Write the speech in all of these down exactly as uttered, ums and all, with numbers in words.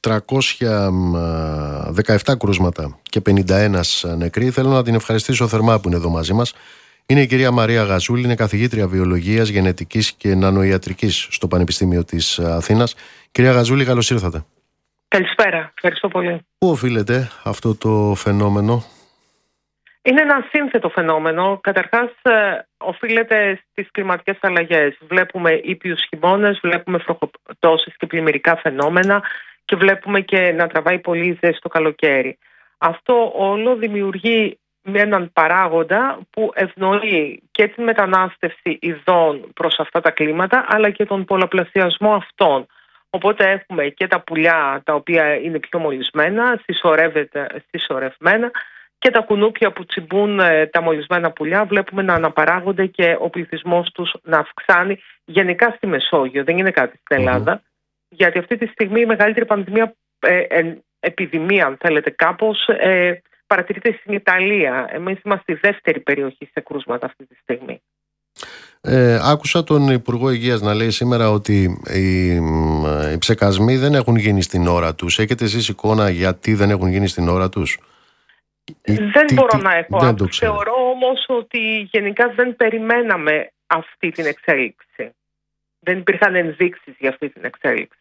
τριακόσια δεκαεπτά κρούσματα και πενήντα ένα νεκροί. Θέλω να την ευχαριστήσω θερμά που είναι εδώ μαζί μας. Είναι η κυρία Μαρία Γαζούλη, είναι καθηγήτρια βιολογίας, γενετικής και νανοϊατρικής στο Πανεπιστήμιο της Αθήνας. Κυρία Γαζούλη, καλώς ήρθατε. Καλησπέρα, ευχαριστώ πολύ. Πού οφείλεται αυτό το φαινόμενο? Είναι ένα σύνθετο φαινόμενο. Καταρχάς, οφείλεται στις κλιματικές αλλαγές. Βλέπουμε ήπιους χειμώνες, βλέπουμε βροχοπτώσεις και πλημμυρικά φαινόμενα και βλέπουμε και να τραβάει πολύ ζέστη το καλοκαίρι. Αυτό όλο δημιουργεί με έναν παράγοντα που ευνοεί και τη μετανάστευση ειδών προς αυτά τα κλίματα, αλλά και τον πολλαπλασιασμό αυτών. Οπότε έχουμε και τα πουλιά τα οποία είναι πιο μολυσμένα, συσσωρευμένα, και τα κουνούπια που τσιμπούν τα μολυσμένα πουλιά βλέπουμε να αναπαράγονται και ο πληθυσμός τους να αυξάνει γενικά στη Μεσόγειο. Δεν είναι κάτι στην Ελλάδα, mm-hmm. γιατί αυτή τη στιγμή η μεγαλύτερη πανδημία, ε, ε, επιδημία αν θέλετε κάπως, ε, παρατηρείται στην Ιταλία. Εμείς είμαστε η δεύτερη περιοχή σε κρούσματα αυτή τη στιγμή. Ε, άκουσα τον Υπουργό Υγείας να λέει σήμερα ότι οι, οι ψεκασμοί δεν έχουν γίνει στην ώρα τους. Έχετε εσείς εικόνα γιατί δεν έχουν γίνει στην ώρα τους? Δεν τι, μπορώ τι, να έχω. Δεν Θεωρώ όμως ότι γενικά δεν περιμέναμε αυτή την εξέλιξη. Δεν υπήρχαν ενδείξεις για αυτή την εξέλιξη.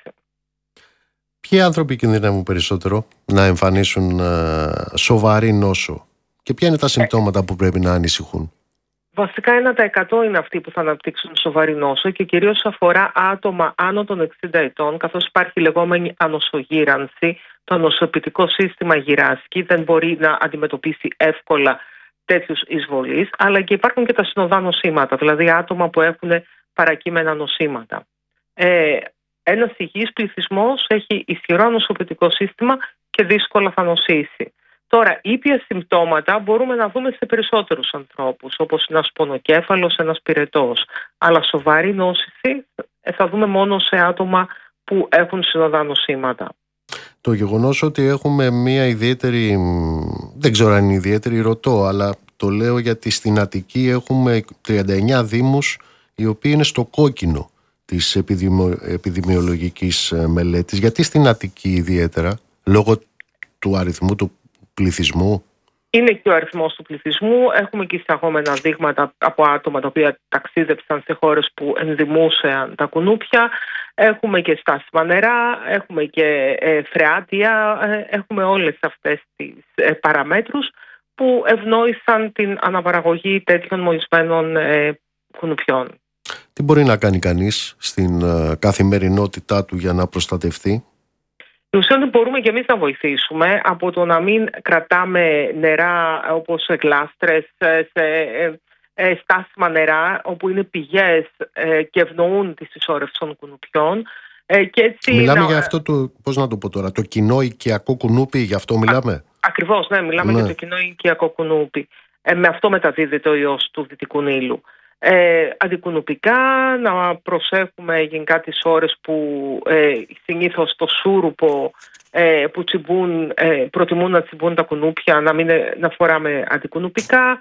Ποιοι άνθρωποι κινδυνεύουν περισσότερο να εμφανίσουν uh, σοβαρή νόσο και ποια είναι τα συμπτώματα ε, που πρέπει να ανησυχούν? Βασικά ένα τοις εκατό είναι αυτοί που θα αναπτύξουν σοβαρή νόσο και κυρίως αφορά άτομα άνω των εξήντα ετών, καθώς υπάρχει λεγόμενη ανοσογύρανση. Το ανοσοποιητικό σύστημα γυράσκει, δεν μπορεί να αντιμετωπίσει εύκολα τέτοιους εισβολείς, αλλά και υπάρχουν και τα συνοδά νοσήματα, δηλαδή άτομα που έχουν παρακείμενα νοσήματα. Ε, ένας υγιής πληθυσμός έχει ισχυρό ανοσοποιητικό σύστημα και δύσκολα θα νοσήσει. Τώρα, ήπια συμπτώματα μπορούμε να δούμε σε περισσότερους ανθρώπους, όπως ένας πονοκέφαλος, ένας πυρετός. Αλλά σοβαρή νόσηση θα δούμε μόνο σε άτομα που έχουν συνοδά νοσήματα. Το γεγονός ότι έχουμε μια ιδιαίτερη, δεν ξέρω αν είναι ιδιαίτερη, ρωτώ, αλλά το λέω γιατί στην Αττική έχουμε τριάντα εννέα δήμους οι οποίοι είναι στο κόκκινο της επιδημιο, επιδημιολογικής μελέτης. Γιατί στην Αττική ιδιαίτερα, λόγω του αριθμού του πληθυσμού? Είναι και ο αριθμός του πληθυσμού. Έχουμε και εισαγόμενα δείγματα από άτομα τα οποία ταξίδεψαν σε χώρες που ενδημούσαν τα κουνούπια. Έχουμε και στάσιμα νερά, έχουμε και ε, φρεάτια, ε, έχουμε όλες αυτές τις ε, παραμέτρους που ευνόησαν την αναπαραγωγή τέτοιων μολυσμένων ε, κουνουπιών. Τι μπορεί να κάνει κανείς στην ε, καθημερινότητά του για να προστατευτεί? Η ουσία είναι ότι μπορούμε και εμείς να βοηθήσουμε από το να μην κρατάμε νερά όπως γλάστρες σε ε, στάσιμα νερά όπου είναι πηγές ε, και ευνοούν τη συσσόρευση των κουνουπιών. Ε, και έτσι μιλάμε να... για αυτό το, πώς να το πω τώρα, το κοινό οικιακό κουνούπι, γι' αυτό μιλάμε? Α, ακριβώς, ναι, μιλάμε ναι. για το κοινό οικιακό κουνούπι. Ε, με αυτό μεταδίδεται ο ιός του Δυτικού Νείλου. Ε, αντικουνουπικά, να προσέχουμε γενικά τις ώρες που ε, συνήθως το σούρουπο ε, που τσιμπούν, ε, προτιμούν να τσιμπούν τα κουνούπια, να, μην, να φοράμε αντικουνουπικά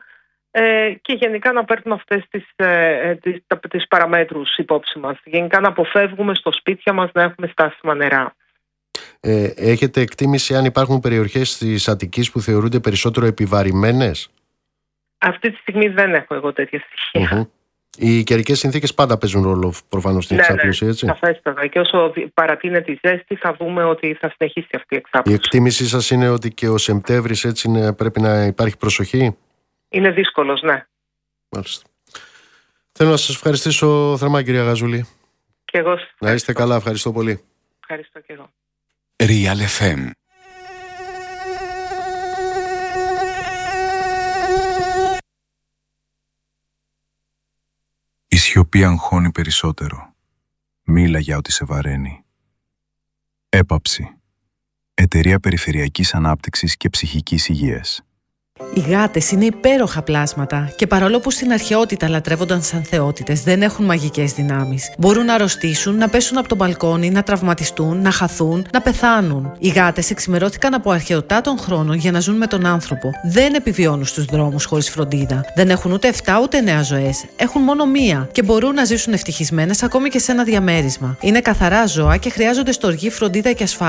ε, και γενικά να παίρνουμε αυτές τις, ε, τις, τις παραμέτρους υπόψη μας. Γενικά να αποφεύγουμε στο σπίτια μας να έχουμε στάσιμα νερά. Ε, έχετε εκτίμηση αν υπάρχουν περιοχές της Αττικής που θεωρούνται περισσότερο επιβαρημένες? Αυτή τη στιγμή δεν έχω εγώ τέτοια στοιχεία. Mm-hmm. Οι καιρικές συνθήκες πάντα παίζουν ρόλο προφανώς στην ναι, εξάπλωση, έτσι. Ναι, σαφέστατα. Και όσο παρατείνεται η ζέστη θα δούμε ότι θα συνεχίσει αυτή η εξάπλωση. Η εκτίμησή σας είναι ότι και ο Σεπτέμβρης έτσι είναι, πρέπει να υπάρχει προσοχή? Είναι δύσκολος, ναι. Μάλιστα. Θέλω να σας ευχαριστήσω θερμά, κυρία Γαζούλη. Και εγώ. Να είστε καλά, ευχαριστώ πολύ. Ευχαριστώ και εγώ. Real εφ εμ. Η σιωπή αγχώνει περισσότερο. Μίλα για ό,τι σε βαραίνει. Έπαψη. Εταιρεία Περιφερειακής Ανάπτυξης και Ψυχικής Υγείας. Οι γάτες είναι υπέροχα πλάσματα και παρόλο που στην αρχαιότητα λατρεύονταν σαν θεότητες, δεν έχουν μαγικές δυνάμεις. Μπορούν να αρρωστήσουν, να πέσουν από το μπαλκόνι, να τραυματιστούν, να χαθούν, να πεθάνουν. Οι γάτες εξημερώθηκαν από αρχαιοτά των χρόνων για να ζουν με τον άνθρωπο. Δεν επιβιώνουν στους δρόμους χωρίς φροντίδα. Δεν έχουν ούτε εφτά ούτε εννέα ζωές. Έχουν μόνο μία και μπορούν να ζήσουν ευτυχισμένες ακόμη και σε ένα διαμέρισμα. Είναι καθαρά ζώα και χρειάζονται στοργή, φροντίδα και ασφάλεια.